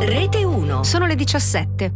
Rete 1. Sono le 17.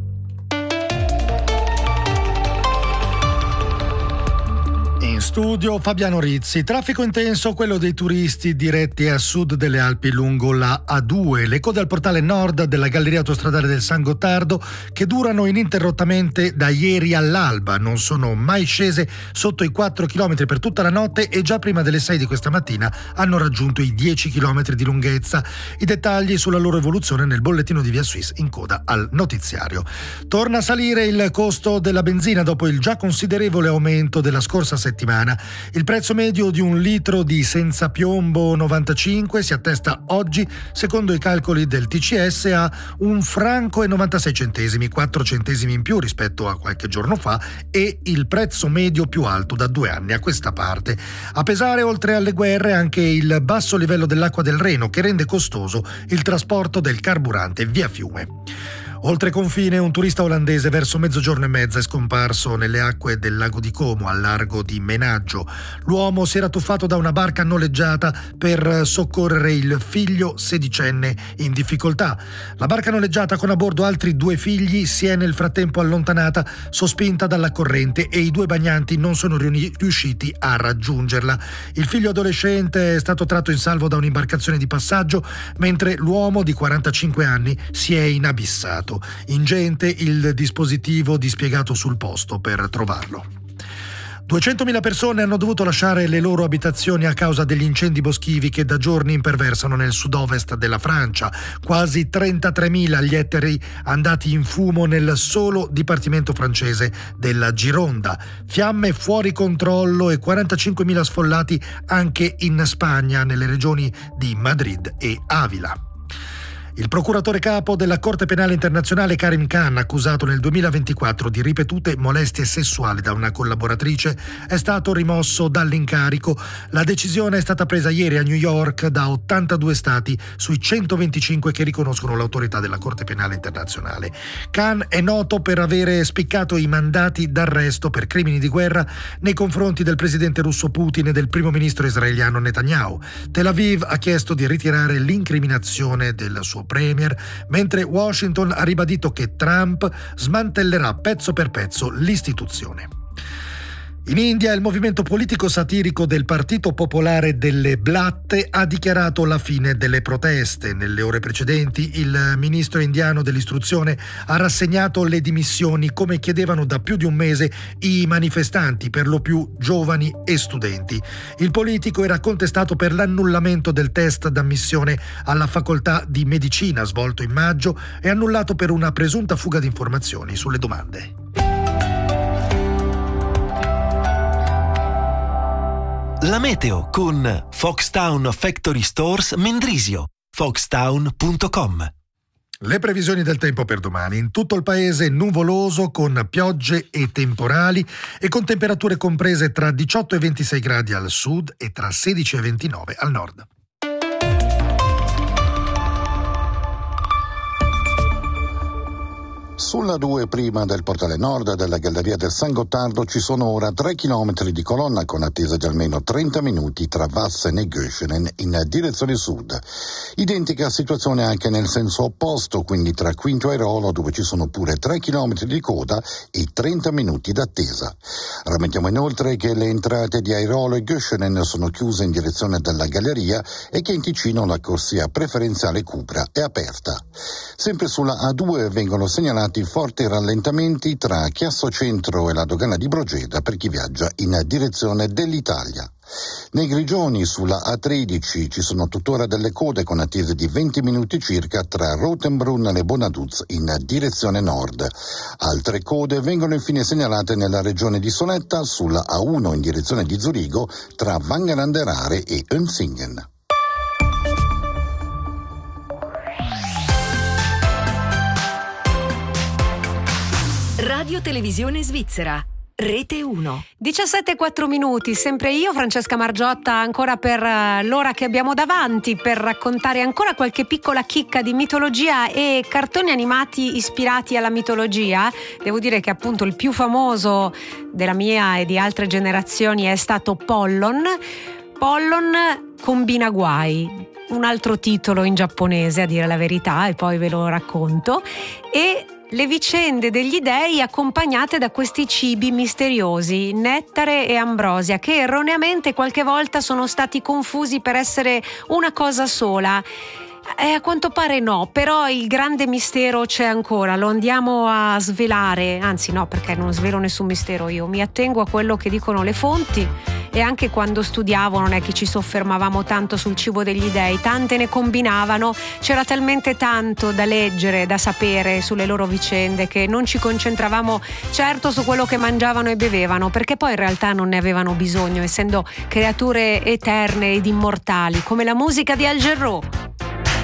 In studio Fabiano Rizzi. Traffico intenso quello dei turisti diretti a sud delle Alpi lungo la A2. Le code al portale nord della galleria autostradale del San Gottardo, che durano ininterrottamente da ieri all'alba. Non sono mai scese sotto i 4 km per tutta la notte e già prima delle 6 di questa mattina hanno raggiunto i 10 km di lunghezza. I dettagli sulla loro evoluzione nel bollettino di Via Suisse in coda al notiziario. Torna a salire il costo della benzina dopo il già considerevole aumento della scorsa settimana. Il prezzo medio di un litro di senza piombo 95 si attesta oggi, secondo i calcoli del TCS, a €1,96, 4 centesimi in più rispetto a qualche giorno fa, e il prezzo medio più alto da 2 anni a questa parte. A pesare, oltre alle guerre, anche il basso livello dell'acqua del Reno, che rende costoso il trasporto del carburante via fiume. Oltre confine, un turista olandese verso mezzogiorno e mezza è scomparso nelle acque del lago di Como, al largo di Menaggio. L'uomo si era tuffato da una barca noleggiata per soccorrere il figlio sedicenne in difficoltà. La barca noleggiata, con a bordo altri 2 figli, si è nel frattempo allontanata, sospinta dalla corrente, e i 2 bagnanti non sono riusciti a raggiungerla. Il figlio adolescente è stato tratto in salvo da un'imbarcazione di passaggio, mentre l'uomo di 45 anni si è inabissato. Ingente il dispositivo dispiegato sul posto per trovarlo. 200.000 persone hanno dovuto lasciare le loro abitazioni a causa degli incendi boschivi che da giorni imperversano nel sud-ovest della Francia. Quasi 33.000 gli ettari andati in fumo nel solo dipartimento francese della Gironda. Fiamme fuori controllo e 45.000 sfollati anche in Spagna, nelle regioni di Madrid e Avila. Il procuratore capo della Corte Penale Internazionale Karim Khan, accusato nel 2024 di ripetute molestie sessuali da una collaboratrice, è stato rimosso dall'incarico. La decisione è stata presa ieri a New York da 82 stati sui 125 che riconoscono l'autorità della Corte Penale Internazionale. Khan è noto per avere spiccato i mandati d'arresto per crimini di guerra nei confronti del presidente russo Putin e del primo ministro israeliano Netanyahu. Tel Aviv ha chiesto di ritirare l'incriminazione del suo premier, mentre Washington ha ribadito che Trump smantellerà pezzo per pezzo l'istituzione. In India, il movimento politico satirico del Partito Popolare delle Blatte ha dichiarato la fine delle proteste. Nelle ore precedenti, il ministro indiano dell'istruzione ha rassegnato le dimissioni, come chiedevano da più di un mese i manifestanti, per lo più giovani e studenti. Il politico era contestato per l'annullamento del test d'ammissione alla facoltà di medicina svolto in maggio e annullato per una presunta fuga di informazioni sulle domande. La meteo con Foxtown Factory Stores Mendrisio. foxtown.com. Le previsioni del tempo per domani: in tutto il paese nuvoloso, con piogge e temporali, e con temperature comprese tra 18 e 26 gradi al sud e tra 16 e 29 al nord. Sulla 2 prima del portale nord della galleria del San Gottardo ci sono ora 3 chilometri di colonna con attesa di almeno 30 minuti tra Vassen e Göschenen in direzione sud. Identica situazione anche nel senso opposto, quindi tra Quinto e Airolo, dove ci sono pure 3 chilometri di coda e 30 minuti d'attesa. Rammentiamo inoltre che le entrate di Airolo e Göschenen sono chiuse in direzione della galleria e che in Ticino la corsia preferenziale Cupra è aperta. Sempre sulla A2 vengono segnalati forti rallentamenti tra Chiasso Centro e la dogana di Brogeda per chi viaggia in direzione dell'Italia. Nei Grigioni, sulla A13, ci sono tuttora delle code con attese di 20 minuti circa tra Rotenbrunn e Bonaduz in direzione nord. Altre code vengono infine segnalate nella regione di Sonetta, sulla A1 in direzione di Zurigo, tra Wangerlanderare e Önsingen. Radio Televisione Svizzera, Rete 1. 17:04, sempre io, Francesca Margiotta, ancora per l'ora che abbiamo davanti, per raccontare ancora qualche piccola chicca di mitologia e cartoni animati ispirati alla mitologia. Devo dire che appunto il più famoso della mia e di altre generazioni è stato Pollon. Apollon combina guai, un altro titolo in giapponese a dire la verità, e poi ve lo racconto, e le vicende degli dei accompagnate da questi cibi misteriosi, nettare e ambrosia, che erroneamente qualche volta sono stati confusi per essere una cosa sola. A quanto pare no, però il grande mistero c'è ancora, lo andiamo a svelare, anzi no, perché non svelo nessun mistero, io mi attengo a quello che dicono le fonti, e anche quando studiavo non è che ci soffermavamo tanto sul cibo degli dei, tante ne combinavano, c'era talmente tanto da leggere, da sapere sulle loro vicende, che non ci concentravamo certo su quello che mangiavano e bevevano, perché poi in realtà non ne avevano bisogno, essendo creature eterne ed immortali, come la musica di Al Jarreau.